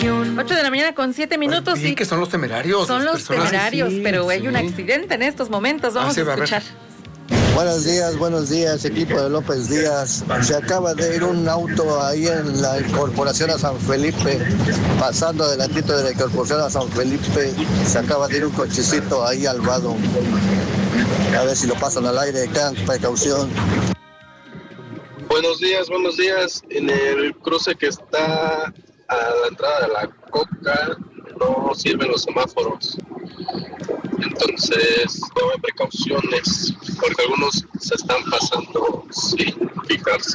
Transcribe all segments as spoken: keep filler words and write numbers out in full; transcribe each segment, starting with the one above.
ocho de la mañana con siete minutos. Sí, y que son los temerarios. Son los temerarios, sí, pero sí. Hay un accidente en estos momentos. Vamos ah, a escuchar. A buenos días, buenos días, equipo de López Díaz. Se acaba de ir un auto ahí en la incorporación a San Felipe, pasando adelantito de la incorporación a San Felipe. Se acaba de ir un cochecito ahí al vado. A ver si lo pasan al aire, tengan precaución. Buenos días, buenos días. En el cruce que está a la entrada de la Coca no sirven los semáforos. Entonces, tomen precauciones porque algunos se están pasando sin fijarse.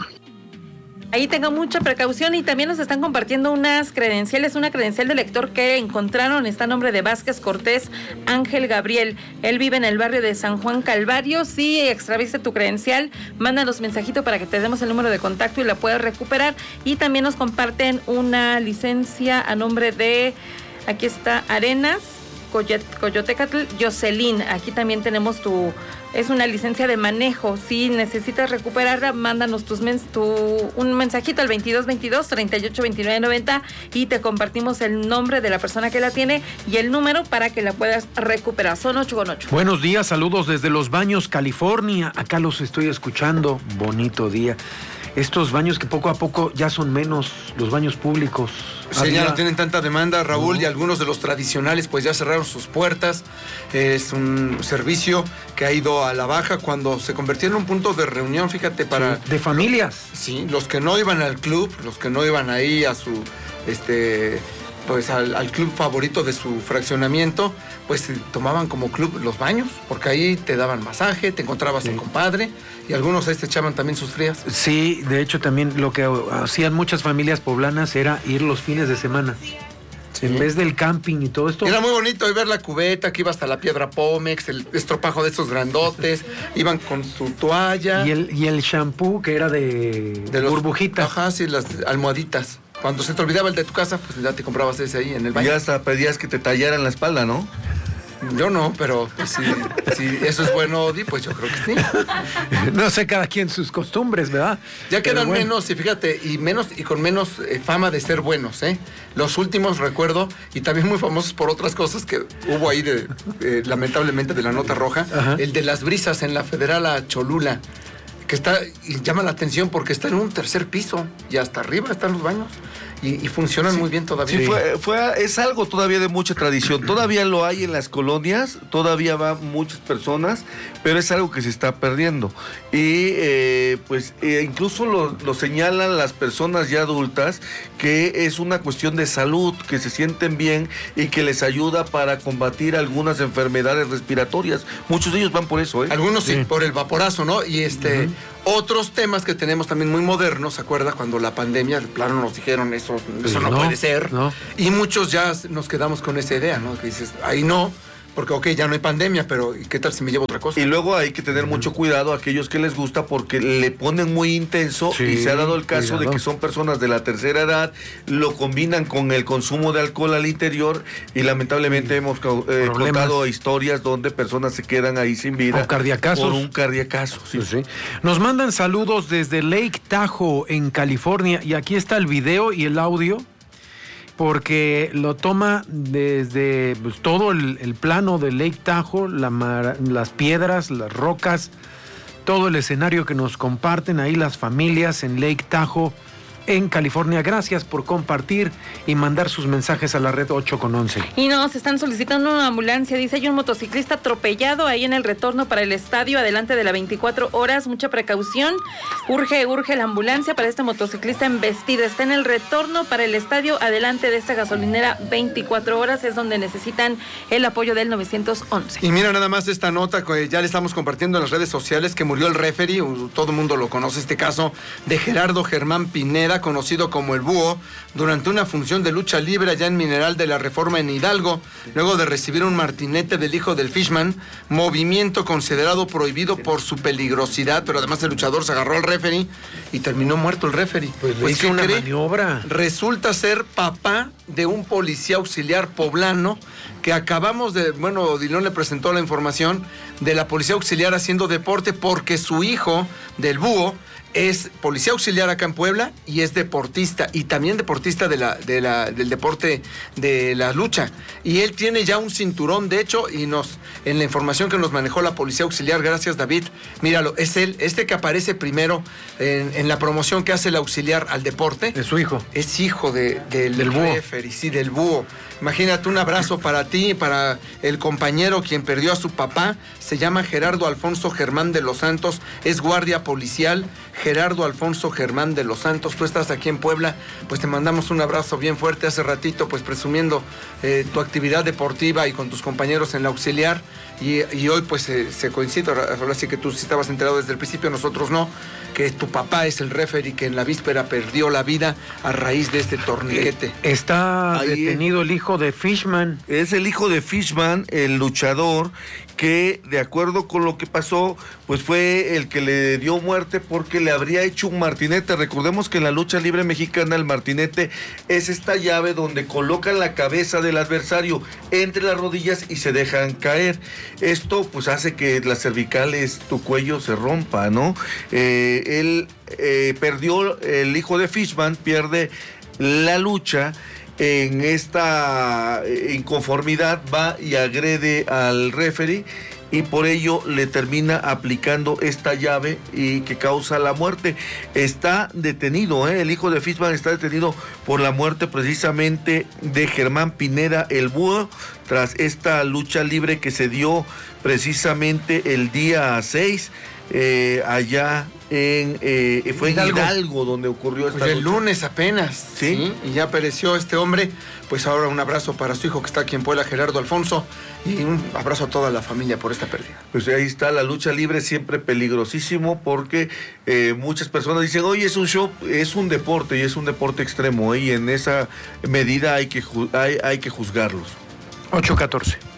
Ahí tengan mucha precaución y también nos están compartiendo unas credenciales, una credencial de lector que encontraron, está a nombre de Vázquez Cortés Ángel Gabriel. Él vive en el barrio de San Juan Calvario. Si extraviste tu credencial, mándanos mensajito para que te demos el número de contacto y la puedas recuperar. Y también nos comparten una licencia a nombre de, aquí está, Arenas Coyotecatl Jocelyn. Aquí también tenemos tu, es una licencia de manejo. Si necesitas recuperarla, mándanos tus mens, tu, un mensajito al veintidós veintidós treinta y ocho veintinueve noventa y te compartimos el nombre de la persona que la tiene y el número para que la puedas recuperar. Son ocho con ocho. Buenos días, saludos desde Los Baños, California. Acá los estoy escuchando. Bonito día. Estos baños que poco a poco ya son menos, los baños públicos. Sí, Había... ya no tienen tanta demanda, Raúl, uh-huh. y algunos de los tradicionales pues ya cerraron sus puertas. Es un servicio que ha ido a la baja cuando se convirtió en un punto de reunión, fíjate, para... Sí, de familias. Sí, los que no iban al club, los que no iban ahí a su... este pues al, al club favorito de su fraccionamiento, pues tomaban como club los baños, porque ahí te daban masaje, te encontrabas sí. un compadre, y algunos ahí te echaban también sus frías. Sí, de hecho también lo que hacían muchas familias poblanas era ir los fines de semana. Sí. En vez del camping y todo esto. Era muy bonito ver la cubeta que iba hasta la piedra Pómex, el estropajo de estos grandotes, iban con su toalla. Y el, y el shampoo que era de, de los, burbujitas. Ajá, sí, las almohaditas. Cuando se te olvidaba el de tu casa, pues ya te comprabas ese ahí en el baño. Y hasta pedías que te tallaran la espalda, ¿no? Yo no, pero pues, si, si eso es bueno, Odi, pues yo creo que sí. No sé, cada quien sus costumbres, ¿verdad? Ya quedan bueno. menos, y fíjate, y menos y con menos eh, fama de ser buenos, ¿eh? Los últimos, recuerdo, y también muy famosos por otras cosas que hubo ahí, de, eh, lamentablemente, de la nota roja, Ajá. el de las brisas en la Federal a Cholula, que está, y llama la atención porque está en un tercer piso, y hasta arriba están los baños. Y, y funcionan sí, muy bien todavía. Sí, fue, fue, es algo todavía de mucha tradición. Todavía lo hay en las colonias, todavía van muchas personas, pero es algo que se está perdiendo. Y eh, pues eh, incluso lo, lo señalan las personas ya adultas, que es una cuestión de salud, que se sienten bien y que les ayuda para combatir algunas enfermedades respiratorias. Muchos de ellos van por eso, ¿eh? Algunos sí, sí por el vaporazo, ¿no? Y este... Uh-huh. Otros temas que tenemos también muy modernos, ¿se acuerda? Cuando la pandemia, de plano nos dijeron eso, eso no, no puede ser. No. Y muchos ya nos quedamos con esa idea, ¿no? Que dices, ahí no, porque ok, ya no hay pandemia, pero ¿qué tal si me llevo otra cosa? Y luego hay que tener mucho cuidado a aquellos que les gusta porque le ponen muy intenso sí, y se ha dado el caso cuidado. de que son personas de la tercera edad, lo combinan con el consumo de alcohol al interior y lamentablemente sí. hemos eh, contado historias donde personas se quedan ahí sin vida. O cardiacazos. Por un cardiacazo. Sí. Sí, sí. Nos mandan saludos desde Lake Tahoe en California y aquí está el video y el audio, porque lo toma desde pues, todo el, el plano de Lake Tahoe, la mar, las piedras, las rocas, todo el escenario que nos comparten ahí las familias en Lake Tahoe, en California. Gracias por compartir y mandar sus mensajes a la red ocho con once. Y nos están solicitando una ambulancia. Dice, hay un motociclista atropellado ahí en el retorno para el estadio, adelante de la veinticuatro horas. Mucha precaución. Urge, urge la ambulancia para este motociclista embestido. Está en el retorno para el estadio, adelante de esta gasolinera veinticuatro horas. Es donde necesitan el apoyo del nueve once. Y mira nada más esta nota que ya le estamos compartiendo en las redes sociales, que murió el referee. Todo el mundo lo conoce, este caso de Gerardo Germán Pineda, conocido como el Búho, durante una función de lucha libre allá en Mineral de la Reforma en Hidalgo, luego de recibir un martinete del hijo del Fishman, movimiento considerado prohibido por su peligrosidad, pero además el luchador se agarró al referee y terminó muerto el referee. Pues, pues hizo una cree? maniobra. Resulta ser papá de un policía auxiliar poblano que acabamos de, bueno, Dilón le presentó la información de la policía auxiliar haciendo deporte porque su hijo del Búho es policía auxiliar acá en Puebla y es deportista, y también deportista de la, de la, del deporte de la lucha. Y él tiene ya un cinturón, de hecho, y nos, en la información que nos manejó la policía auxiliar, gracias David, míralo, es él, este que aparece primero en, en la promoción que hace el auxiliar al deporte. Es su hijo. Es hijo de, de, Del búho. referee, sí, del búho. Imagínate, un abrazo para ti, para el compañero quien perdió a su papá, se llama Gerardo Alfonso Germán de los Santos, es guardia policial. Gerardo Alfonso Germán de los Santos, tú estás aquí en Puebla, pues te mandamos un abrazo bien fuerte. Hace ratito, pues presumiendo eh, tu actividad deportiva y con tus compañeros en la auxiliar, y, y hoy pues eh, se coincide, ahora sí que tú sí estabas enterado desde el principio, nosotros no, que tu papá es el referee que en la víspera perdió la vida a raíz de este torniquete. Está Ahí, detenido el hijo de Fishman. Es el hijo de Fishman, el luchador, que de acuerdo con lo que pasó, pues fue el que le dio muerte porque le habría hecho un martinete. Recordemos que en la lucha libre mexicana el martinete es esta llave donde colocan la cabeza del adversario entre las rodillas y se dejan caer. Esto pues hace que las cervicales, tu cuello se rompa, ¿no? Eh, él eh, perdió, el hijo de Fishman pierde la lucha. En esta inconformidad va y agrede al referee y por ello le termina aplicando esta llave y que causa la muerte. Está detenido, ¿eh? El hijo de Fishman está detenido por la muerte precisamente de Germán Pineda, el búho, tras esta lucha libre que se dio precisamente el día seis, eh, allá en eh, fue Hidalgo. en Hidalgo donde ocurrió esta Pues el lucha. lunes apenas, ¿Sí? ¿sí? Y ya apareció este hombre. Pues ahora un abrazo para su hijo que está aquí en Puebla, Gerardo Alfonso, y un abrazo a toda la familia por esta pérdida. Pues ahí está la lucha libre, siempre peligrosísimo porque eh, muchas personas dicen, oye, es un show, es un deporte y es un deporte extremo, ¿eh? Y en esa medida hay que, ju- hay, hay que juzgarlos. ocho catorce.